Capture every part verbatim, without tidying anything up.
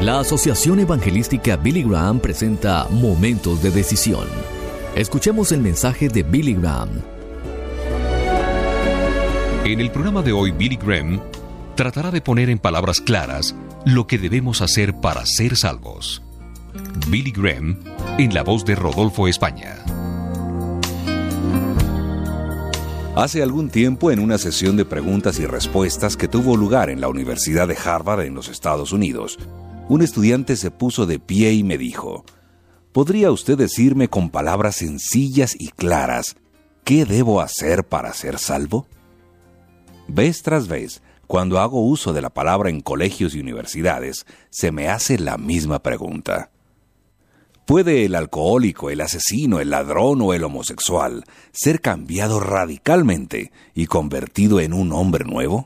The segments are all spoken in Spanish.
La Asociación Evangelística Billy Graham presenta Momentos de Decisión. Escuchemos el mensaje de Billy Graham. En el programa de hoy, Billy Graham tratará de poner en palabras claras lo que debemos hacer para ser salvos. Billy Graham, en la voz de Rodolfo España. Hace algún tiempo, en una sesión de preguntas y respuestas que tuvo lugar en la Universidad de Harvard en los Estados Unidos, un estudiante se puso de pie y me dijo: ¿podría usted decirme con palabras sencillas y claras qué debo hacer para ser salvo? Vez tras vez, cuando hago uso de la palabra en colegios y universidades, se me hace la misma pregunta. ¿Puede el alcohólico, el asesino, el ladrón o el homosexual ser cambiado radicalmente y convertido en un hombre nuevo?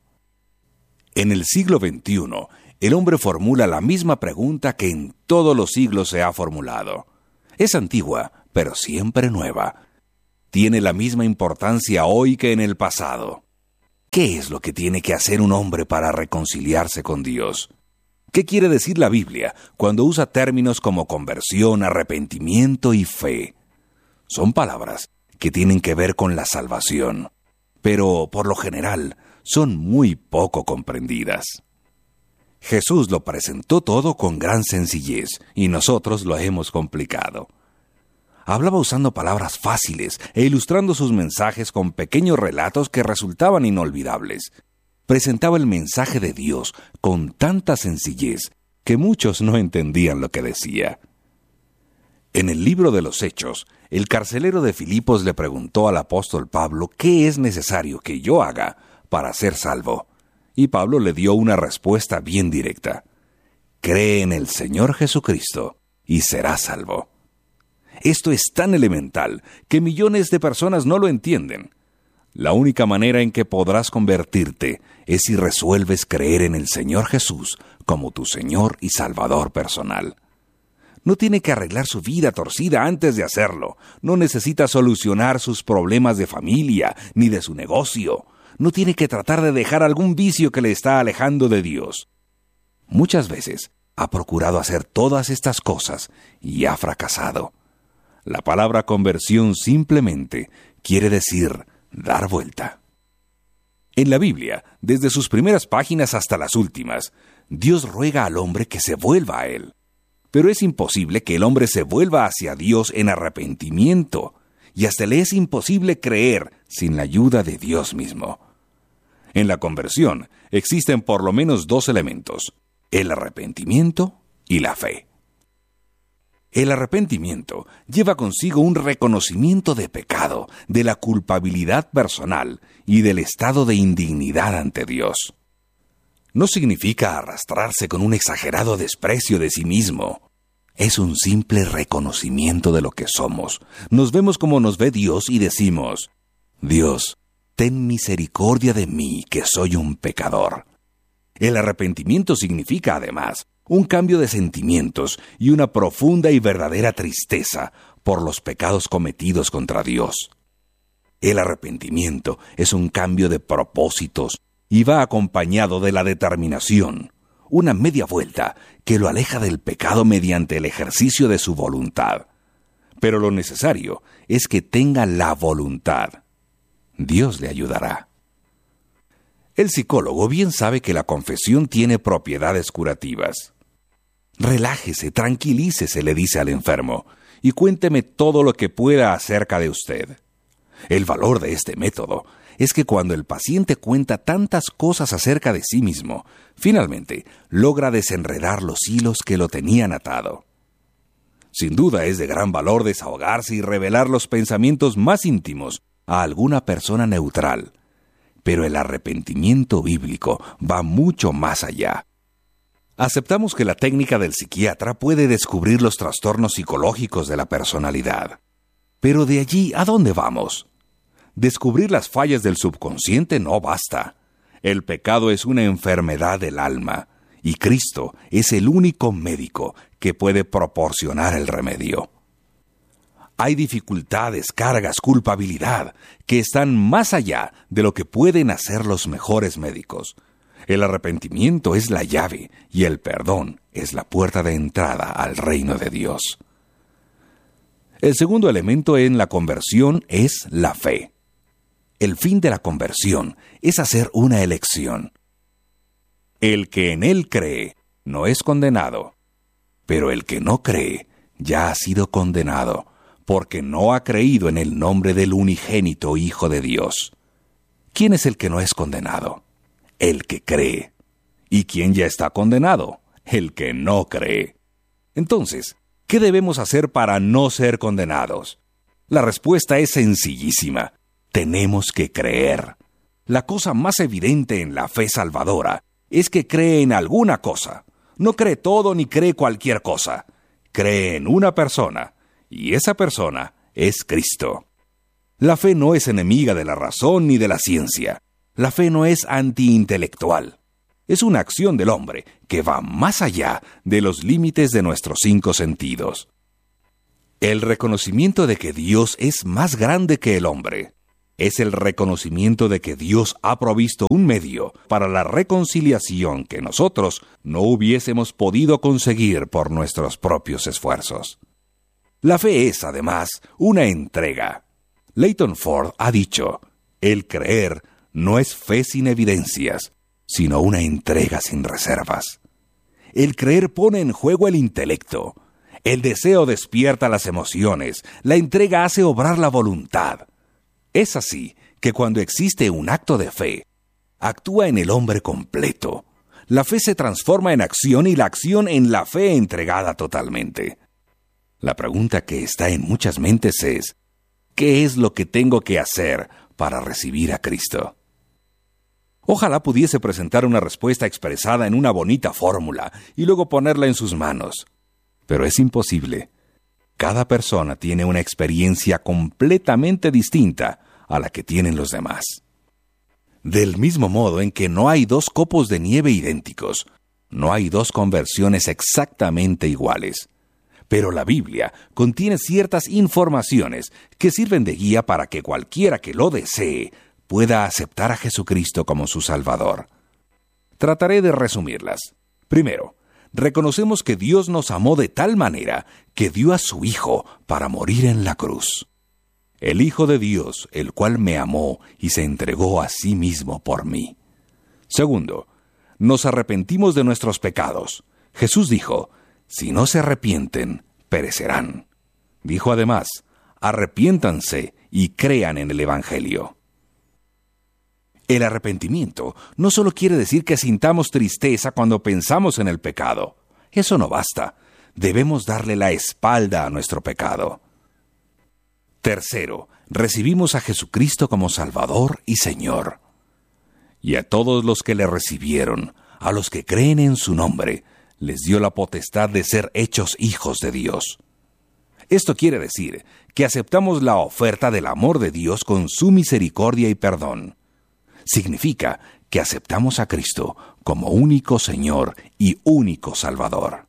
En el siglo veintiuno, el hombre formula la misma pregunta que en todos los siglos se ha formulado. Es antigua, pero siempre nueva. Tiene la misma importancia hoy que en el pasado. ¿Qué es lo que tiene que hacer un hombre para reconciliarse con Dios? ¿Qué quiere decir la Biblia cuando usa términos como conversión, arrepentimiento y fe? Son palabras que tienen que ver con la salvación, pero por lo general son muy poco comprendidas. Jesús lo presentó todo con gran sencillez y nosotros lo hemos complicado. Hablaba usando palabras fáciles e ilustrando sus mensajes con pequeños relatos que resultaban inolvidables. Presentaba el mensaje de Dios con tanta sencillez que muchos no entendían lo que decía. En el libro de los Hechos, el carcelero de Filipos le preguntó al apóstol Pablo qué es necesario que yo haga para ser salvo. Y Pablo le dio una respuesta bien directa: cree en el Señor Jesucristo y serás salvo. Esto es tan elemental que millones de personas no lo entienden. La única manera en que podrás convertirte es si resuelves creer en el Señor Jesús como tu Señor y Salvador personal. No tiene que arreglar su vida torcida antes de hacerlo. No necesita solucionar sus problemas de familia ni de su negocio. No tiene que tratar de dejar algún vicio que le está alejando de Dios. Muchas veces ha procurado hacer todas estas cosas y ha fracasado. La palabra conversión simplemente quiere decir dar vuelta. En la Biblia, desde sus primeras páginas hasta las últimas, Dios ruega al hombre que se vuelva a Él. Pero es imposible que el hombre se vuelva hacia Dios en arrepentimiento, y hasta le es imposible creer sin la ayuda de Dios mismo. En la conversión existen por lo menos dos elementos: el arrepentimiento y la fe. El arrepentimiento lleva consigo un reconocimiento de pecado, de la culpabilidad personal y del estado de indignidad ante Dios. No significa arrastrarse con un exagerado desprecio de sí mismo. Es un simple reconocimiento de lo que somos. Nos vemos como nos ve Dios y decimos: Dios, ten misericordia de mí, que soy un pecador. El arrepentimiento significa, además, un cambio de sentimientos y una profunda y verdadera tristeza por los pecados cometidos contra Dios. El arrepentimiento es un cambio de propósitos y va acompañado de la determinación, una media vuelta que lo aleja del pecado mediante el ejercicio de su voluntad. Pero lo necesario es que tenga la voluntad. Dios le ayudará. El psicólogo bien sabe que la confesión tiene propiedades curativas. Relájese, tranquilícese, le dice al enfermo, y cuénteme todo lo que pueda acerca de usted. El valor de este método es que cuando el paciente cuenta tantas cosas acerca de sí mismo, finalmente logra desenredar los hilos que lo tenían atado. Sin duda es de gran valor desahogarse y revelar los pensamientos más íntimos a alguna persona neutral, pero el arrepentimiento bíblico va mucho más allá. Aceptamos que la técnica del psiquiatra puede descubrir los trastornos psicológicos de la personalidad. Pero de allí, ¿a dónde vamos? Descubrir las fallas del subconsciente no basta. El pecado es una enfermedad del alma, y Cristo es el único médico que puede proporcionar el remedio. Hay dificultades, cargas, culpabilidad, que están más allá de lo que pueden hacer los mejores médicos. El arrepentimiento es la llave y el perdón es la puerta de entrada al reino de Dios. El segundo elemento en la conversión es la fe. El fin de la conversión es hacer una elección. El que en él cree no es condenado, pero el que no cree ya ha sido condenado, porque no ha creído en el nombre del unigénito Hijo de Dios. ¿Quién es el que no es condenado? El que cree. ¿Y quién ya está condenado? El que no cree. Entonces, ¿qué debemos hacer para no ser condenados? La respuesta es sencillísima. Tenemos que creer. La cosa más evidente en la fe salvadora es que cree en alguna cosa. No cree todo ni cree cualquier cosa. Cree en una persona, y esa persona es Cristo. La fe no es enemiga de la razón ni de la ciencia. La fe no es antiintelectual. Es una acción del hombre que va más allá de los límites de nuestros cinco sentidos. El reconocimiento de que Dios es más grande que el hombre es el reconocimiento de que Dios ha provisto un medio para la reconciliación que nosotros no hubiésemos podido conseguir por nuestros propios esfuerzos. La fe es, además, una entrega. Leighton Ford ha dicho, el creer no es fe sin evidencias, sino una entrega sin reservas. El creer pone en juego el intelecto. El deseo despierta las emociones. La entrega hace obrar la voluntad. Es así que cuando existe un acto de fe, actúa en el hombre completo. La fe se transforma en acción y la acción en la fe entregada totalmente. La pregunta que está en muchas mentes es, ¿qué es lo que tengo que hacer para recibir a Cristo? Ojalá pudiese presentar una respuesta expresada en una bonita fórmula y luego ponerla en sus manos. Pero es imposible. Cada persona tiene una experiencia completamente distinta a la que tienen los demás. Del mismo modo en que no hay dos copos de nieve idénticos, no hay dos conversiones exactamente iguales. Pero la Biblia contiene ciertas informaciones que sirven de guía para que cualquiera que lo desee pueda aceptar a Jesucristo como su Salvador. Trataré de resumirlas. Primero, reconocemos que Dios nos amó de tal manera que dio a su Hijo para morir en la cruz. El Hijo de Dios, el cual me amó y se entregó a sí mismo por mí. Segundo, nos arrepentimos de nuestros pecados. Jesús dijo, si no se arrepienten, perecerán. Dijo además, arrepiéntanse y crean en el Evangelio. El arrepentimiento no solo quiere decir que sintamos tristeza cuando pensamos en el pecado. Eso no basta. Debemos darle la espalda a nuestro pecado. Tercero, recibimos a Jesucristo como Salvador y Señor. Y a todos los que le recibieron, a los que creen en su nombre, les dio la potestad de ser hechos hijos de Dios. Esto quiere decir que aceptamos la oferta del amor de Dios con su misericordia y perdón. Significa que aceptamos a Cristo como único Señor y único Salvador.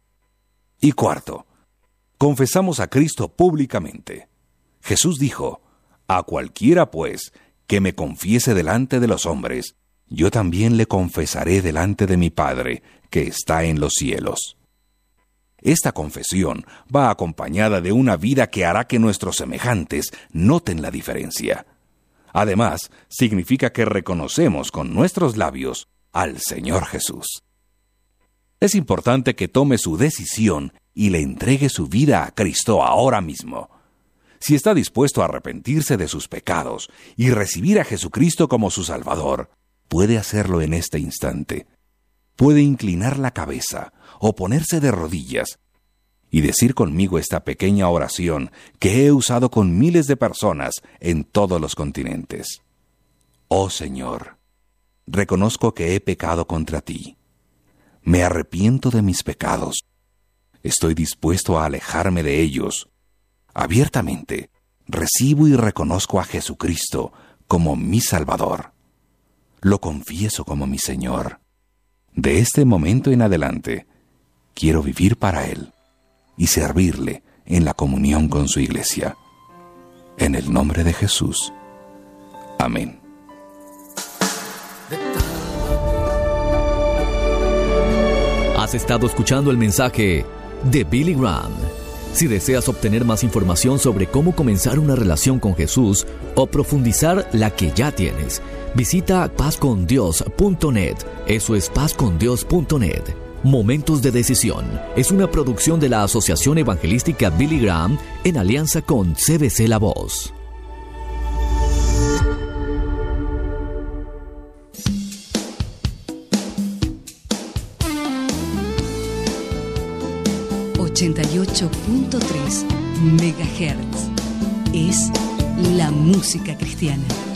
Y cuarto, confesamos a Cristo públicamente. Jesús dijo, a cualquiera pues que me confiese delante de los hombres, yo también le confesaré delante de mi Padre, que está en los cielos. Esta confesión va acompañada de una vida que hará que nuestros semejantes noten la diferencia. Además, significa que reconocemos con nuestros labios al Señor Jesús. Es importante que tome su decisión y le entregue su vida a Cristo ahora mismo. Si está dispuesto a arrepentirse de sus pecados y recibir a Jesucristo como su Salvador, puede hacerlo en este instante. Puede inclinar la cabeza o ponerse de rodillas y decir conmigo esta pequeña oración que he usado con miles de personas en todos los continentes. Oh Señor, reconozco que he pecado contra ti. Me arrepiento de mis pecados. Estoy dispuesto a alejarme de ellos. Abiertamente, recibo y reconozco a Jesucristo como mi Salvador. Lo confieso como mi Señor. De este momento en adelante, quiero vivir para Él y servirle en la comunión con su iglesia. En el nombre de Jesús. Amén. De tal Has estado escuchando el mensaje de Billy Graham. Si deseas obtener más información sobre cómo comenzar una relación con Jesús o profundizar la que ya tienes, visita paz con dios punto net. Eso es paz con dios punto net. Momentos de Decisión es una producción de la Asociación Evangelística Billy Graham en alianza con C B C La Voz. ochenta y ocho punto tres megahertz es la música cristiana.